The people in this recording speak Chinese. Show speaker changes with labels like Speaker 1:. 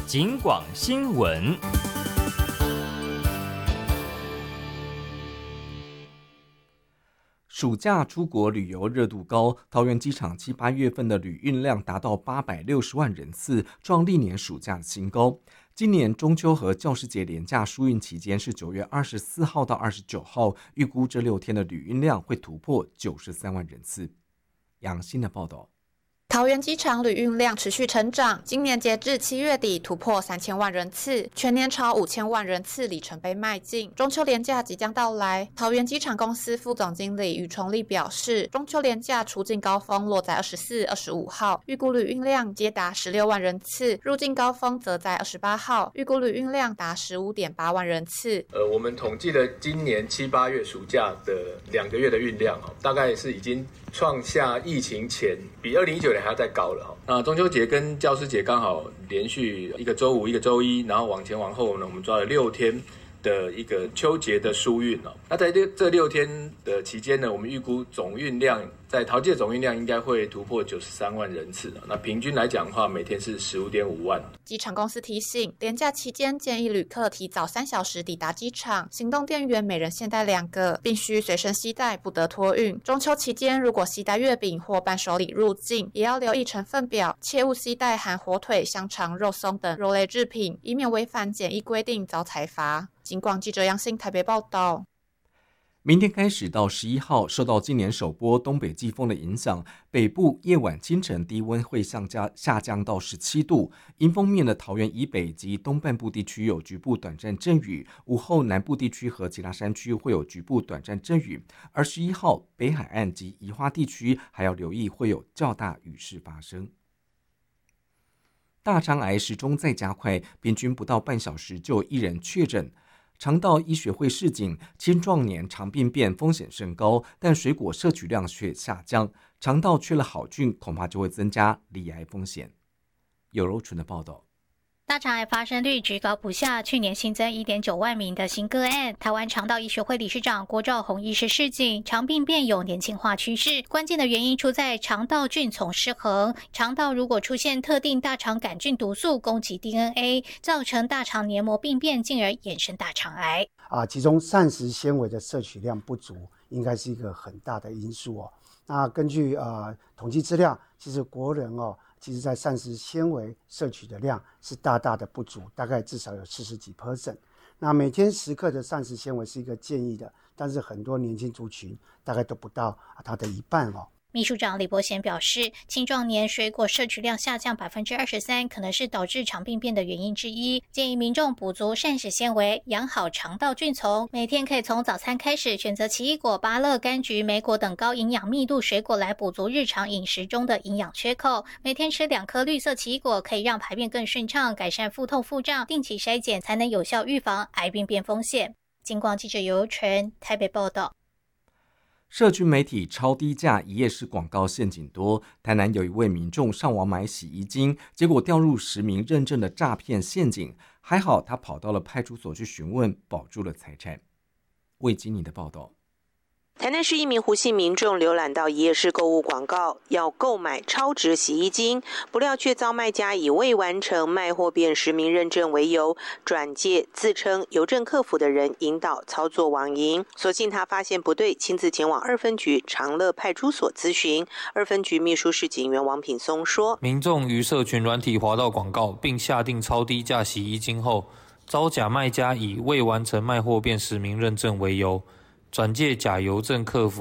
Speaker 1: 警广新闻。
Speaker 2: 暑假出国旅游热度高，桃园机场7、8月份的旅运量达到860万人次，创历年暑假的新高。今年中秋和教师节连假疏运期间是9月24号到29号，预估这6天的旅运量会突破93万人次。杨欣的报道。
Speaker 3: 桃园机场旅运量持续成长，今年截至7月底突破3000万人次，全年朝5000万人次里程碑迈进。中秋连假即将到来，桃园机场公司副总经理于崇立表示，中秋连假出境高峰落在24、25号，预估旅运量皆达16万人次，入境高峰则在28号，预估旅运量达15.8万人次。
Speaker 4: 我们统计了今年7、8月暑假的2个月的运量，大概是已经创下疫情前比2019年还要再高了。那中秋节跟教师节刚好连续一个周五一个周一，然后往前往后呢，我们抓了6天的一个秋节的疏运。那在这6天的期间呢，我们预估总运量在桃机的总运量应该会突破93万人次。那平均来讲的话，每天是15.5万。
Speaker 3: 机场公司提醒，连假期间建议旅客提早3小时抵达机场，行动电源每人限带2个，并需随身携带，不得托运。中秋期间如果携带月饼或伴手礼入境，也要留意成分表，切勿携带含火腿、香肠、肉松等肉类制品，以免违反检疫规定遭裁罚。警广记者杨欣台北报道。
Speaker 2: 明天开始到11号，受到今年首波东北季风的影响，北部夜晚清晨低温会下降到17度。迎风面的桃园以北及东半部地区有局部短暂阵雨，午后南部地区和其他山区会有局部短暂阵雨。而11号北海岸及宜花地区还要留意会有较大雨势发生。大肠癌时钟在加快，平均不到半小时就有1人确诊。肠道医学会示警，青壮年肠病变风险甚高，但水果摄取量却下降，肠道缺了好菌，恐怕就会增加罹癌风险。有柔纯的报道。
Speaker 5: 大肠癌发生率居高不下，去年新增 1.9 万名的新个案。台湾肠道医学会理事长郭兆宏医师示警，肠病变有年轻化趋势，关键的原因出在肠道菌丛失衡。肠道如果出现特定大肠杆菌毒素攻击 DNA， 造成大肠黏膜病变，进而衍生大肠癌。
Speaker 6: 其中膳食纤维的摄取量不足，应该是一个很大的因素哦。那根据统计资料，其实国人其实在膳食纤维摄取的量是大大的不足，大概至少有40几%。那每天10克的膳食纤维是一个建议的，但是很多年轻族群大概都不到它的一半哦。
Speaker 5: 秘书长李伯贤表示，青壮年水果摄取量下降 23%， 可能是导致肠病变的原因之一。建议民众补足膳食纤维，养好肠道菌丛。每天可以从早餐开始，选择奇异果、芭乐、柑橘、莓果等高营养密度水果来补足日常饮食中的营养缺口。每天吃2颗绿色奇异果，可以让排便更顺畅，改善腹痛腹胀。定期筛检才能有效预防癌病变风险。警广记者尤纯台北报道。
Speaker 2: 社区媒体超低价一页式广告陷阱多，台南有一位民众上网买洗衣精，结果掉入实名认证的诈骗陷阱，还好他跑到了派出所去询问，保住了财产。魏金妮的报道。
Speaker 7: 台南市一名胡姓民众浏览到一页式购物广告，要购买超值洗衣精，不料却遭卖家以未完成卖货变实名认证为由，转介自称邮政客服的人引导操作网银。所幸他发现不对，亲自前往2分局长乐派出所咨询。2分局秘书室警员王品松说，
Speaker 8: 民众于社群软体滑到广告，并下定超低价洗衣精后，遭假卖家以未完成卖货变实名认证为由，转介假邮政客服